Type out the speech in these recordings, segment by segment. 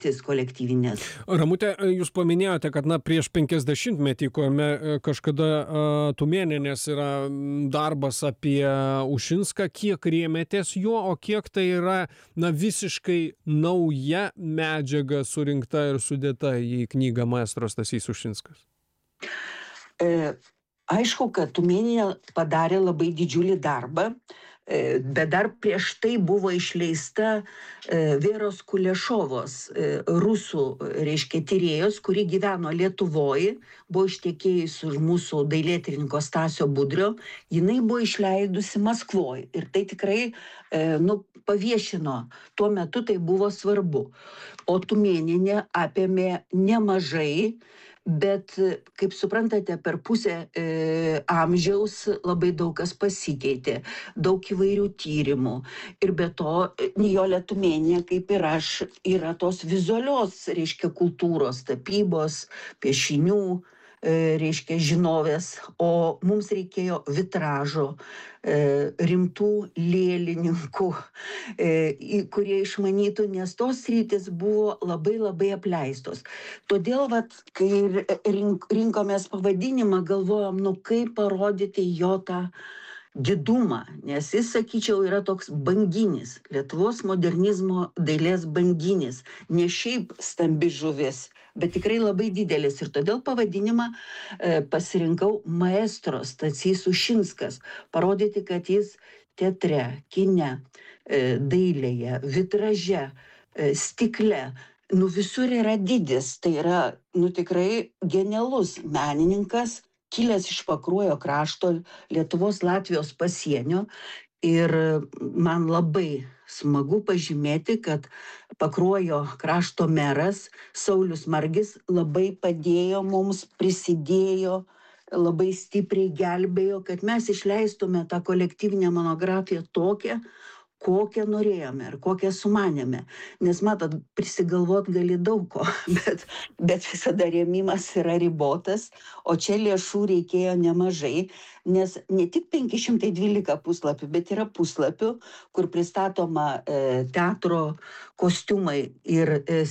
kolektyvinės. Ramute, jūs paminėjote, kad prieš 50-metį, kažkada Tumėnienės yra darbas apie Ušinską, kiek rėmėtės juo, o kiek tai yra visiškai nauja medžiaga surinkta ir sudėta į knygą Maestro Stasys Ušinskas? Aišku, kad Tumėnienė padarė labai didžiulį darbą, bet dar prieš tai buvo išleista Vėros Kulešovos, rusų, tyrėjos, kuri gyveno Lietuvoje, buvo ištekėjusi už mūsų dailėtyrininko Stasio Budrio, jinai buvo išleidusi Maskvoje ir tai tikrai paviešino, tuo metu tai buvo svarbu. O Tumėnienė apėmė nemažai, bet, kaip suprantate, per pusę amžiaus labai daug kas pasikeitė, daug įvairių tyrimų. Ir be to, Nijolė Tumėnienė, kaip ir aš, yra tos vizualios, kultūros, tapybos, piešinių, žinovės, o mums reikėjo vitražo, rimtų lėlininkų, kurie išmanytų, nes tos sritis buvo labai labai apleistos. Todėl, kai rinkomės pavadinimą, galvojom, kaip parodyti jo tą didumą, nes jis, sakyčiau, yra toks banginis, Lietuvos modernizmo dailės banginis, ne šiaip stambi žuvis, bet tikrai labai didelis. Ir todėl pavadinimą pasirinkau Maestro Stasys Ušinskas, parodyti, kad jis teatre, kine, dailėje, vitraže, stikle, visur yra didis, tai yra, tikrai genialus menininkas, kilęs iš Pakruojo krašto, Lietuvos Latvijos pasienio. Ir man labai smagu pažymėti, kad Pakruojo krašto meras Saulius Margis labai padėjo mums, prisidėjo, labai stipriai gelbėjo, kad mes išleistume tą kolektyvinę monografiją tokią, kokią norėjome ir kokią sumanėme. Nes matot, prisigalvot gali daug ko, bet visada rėmimas yra ribotas, o čia lėšų reikėjo nemažai, nes ne tik 512 puslapių, bet yra puslapių, kur pristatoma teatro kostiumai ir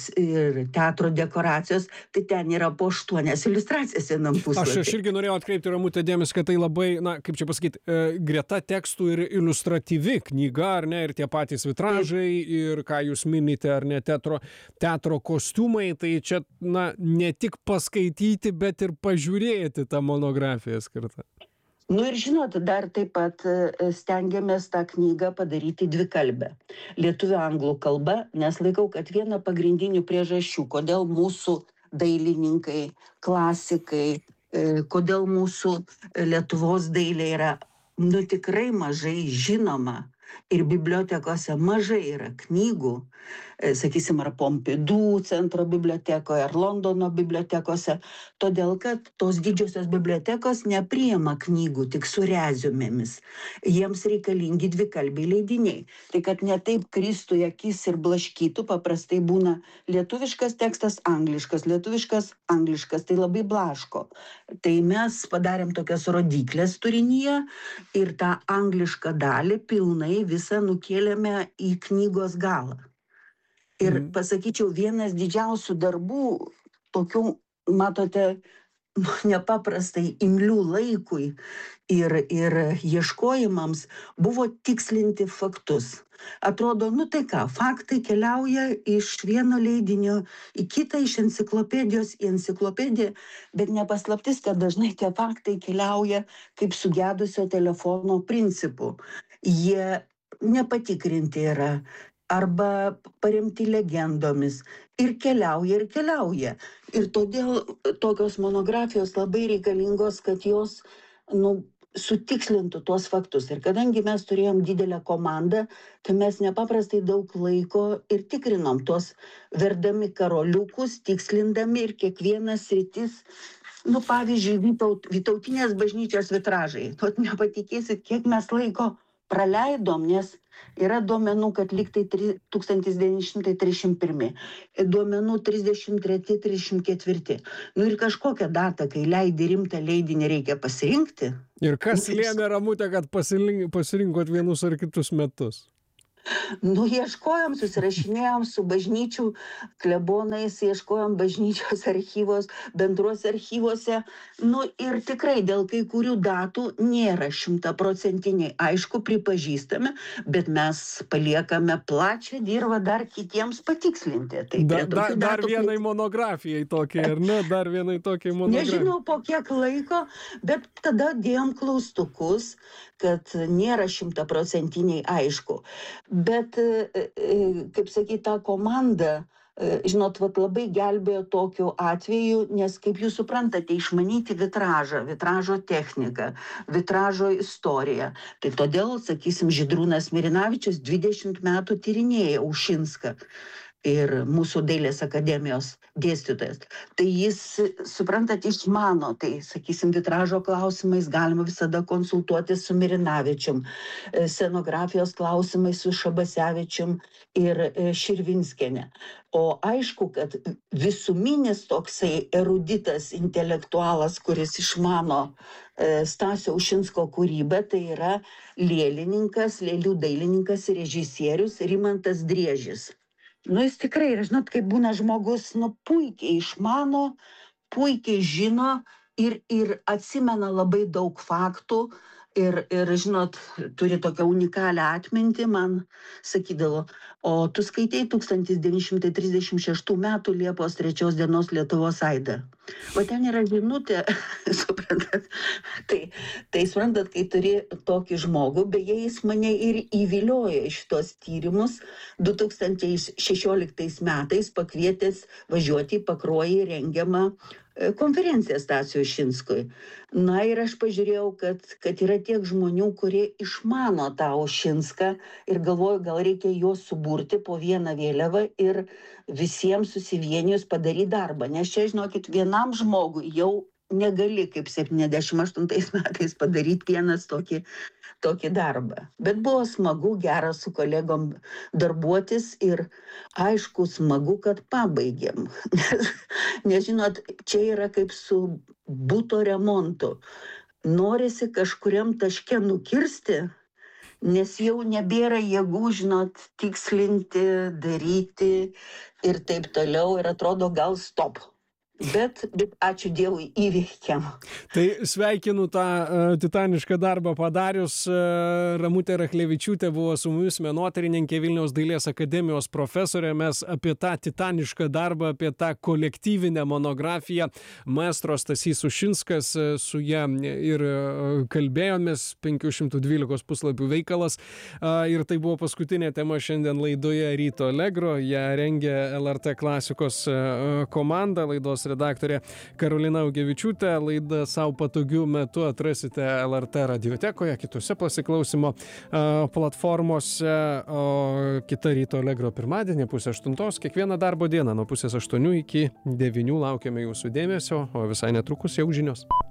teatro dekoracijos, tai ten yra po 8 iliustracijas vienam puslapį. Aš irgi norėjau atkreipti, Ramute, dėmesį, kad tai labai, kaip čia pasakyti, greta tekstų ir iliustratyvi knyga, ar ne, ir tie patys vitražai, ir ką jūs minite, ar ne, teatro kostiumai, tai čia, ne tik paskaityti, bet ir pažiūrėti tą monografiją skirtą. Ir žinot, dar taip pat stengiamės tą knygą padaryti dvikalbę. Lietuvių-anglų kalba, nes laikau, kad viena pagrindinių priežasčių, kodėl mūsų dailininkai, klasikai, kodėl mūsų Lietuvos dailė yra, tikrai mažai žinoma. Ir bibliotekose mažai yra knygų, sakysim, ar Pompidou centro bibliotekoje, ar Londono bibliotekose, todėl kad tos didžiosios bibliotekos nepriima knygų tik su reziumėmis. Jiems reikalingi dvikalbiai leidiniai. Tai kad ne taip kristų į akis ir blaškytų, paprastai būna lietuviškas tekstas, angliškas, lietuviškas, angliškas, tai labai blaško. Tai mes padarėm tokias rodiklės turinyje ir tą anglišką dalį pilnai visą nukėlėme į knygos galą. Ir pasakyčiau, vienas didžiausių darbų, tokių, matote, nepaprastai imlių laikui ir ieškojimams, buvo tikslinti faktus. Atrodo, tai ką, faktai keliauja iš vieno leidinio į kitą, iš enciklopedijos į enciklopediją, bet nepaslaptis, kad dažnai tie faktai keliauja kaip sugedusio telefono principu. Jie nepatikrinti yra, arba paremti legendomis ir keliauja. Ir todėl tokios monografijos labai reikalingos, kad jos sutikslintų tuos faktus. Ir kadangi mes turėjom didelę komandą, tai mes nepaprastai daug laiko ir tikrinom tuos, verdami karoliukus, tikslindami ir kiekvienas sritis. Pavyzdžiui, Vytautinės bažnyčios vitražai. Nepatikėsit, kiek mes laiko praleidom, nes yra duomenų, kad lygtai 1931, duomenų 33-34. Ir kažkokią datą, kai leidi rimtą leidinį, reikia pasirinkti. Ir kas lėmė, Ramute, kad pasirinkot vienus ar kitus metus? Nu, ieškojom, susirašinėjom su bažnyčių klebonais, ieškojom bažnyčios archyvos, bendruose archyvose. Nu, ir tikrai dėl kai kurių datų nėra 100%. Aišku, pripažįstame, bet mes paliekame plačią dirvą dar kitiems patikslinti. Tai Dar vienai monografijai tokiai, ar ne? Dar vienai tokiai monografijai. Nežinau, po kiek laiko, bet tada dėjom klaustukus, kad nėra 100% aišku. Bet, kaip sakyt, ta komanda, žinot, labai gelbėjo tokiu atveju, nes, kaip jūs suprantate, išmanyti vitražo techniką, vitražo istoriją. Tai todėl, sakysim, Žydrūnas Mirinavičius 20 metų tyrinėja Ušinską. Ir mūsų dailės akademijos dėstytojas. Tai jis, suprantat, išmano, tai, sakysim, vitražo klausimais galima visada konsultuoti su Mirinavičium, scenografijos klausimais su Šabasevičium ir Širvinskiene. O aišku, kad visuminis toksai eruditas, intelektualas, kuris išmano Stasio Ušinsko kūrybą, tai yra lėlininkas, lėlių dailininkas ir režisierius Rimantas Driežis. Nu, jis tikrai, žinot, kaip būna žmogus, puikiai išmano, puikiai žino ir atsimena labai daug faktų ir, žinot, turi tokią unikalią atmintį, man sakydavo, o tu skaitei 1936 metų Liepos 3 dienos Lietuvos aidą. O ten yra žinutė, suprantat, tai suprantat, kai turi tokį žmogų, beje, jis mane ir įviliojo iš tos tyrimus 2016 metais pakvietęs važiuoti į Pakruojį rengiamą konferenciją Stasiui Ušinskui. Na ir aš pažiūrėjau, kad yra tiek žmonių, kurie išmano tą Ušinską ir galvoju, gal reikia juos suburti po vieną vėliavą ir visiems susivienijus padaryti darbą. Nes čia, žinokit, vienam žmogui jau negali kaip 78 metais padaryti vienas tokį darbą. Bet buvo smagu, gera su kolegom darbuotis ir aišku, smagu, kad pabaigėm. Nes žinot, čia yra kaip su buto remontu. Norisi kažkuriam taške nukirsti, nes jau nebėra jėgų, žinot, tikslinti, daryti ir taip toliau ir atrodo gal stop. Bet ačiū Dievui įveikiam. Tai sveikinu tą titanišką darbą padarius. Ramutė Rachlevičiūtė buvo su mumis, menotyrininkė, Vilniaus dailės akademijos profesorė. Mes apie tą titanišką darbą, apie tą kolektyvinę monografiją maestro Stasys Ušinskas, su ja ir kalbėjomės, 512 puslapių veikalas. Ir tai buvo paskutinė tema šiandien laidoje Ryto Allegro. Ją rengė LRT klasikos komanda, laidos redaktorė Karolina Augevičiūtė. Laidą savo patogiu metu atrasite LRT radiotekoje, kitose pasiklausimo platformose. O kita Ryto Allegro pirmadienį 7:30, kiekvieną darbo dieną nuo 7:30 iki 9 laukiame jūsų dėmesio, o visai netrukus jau žinios.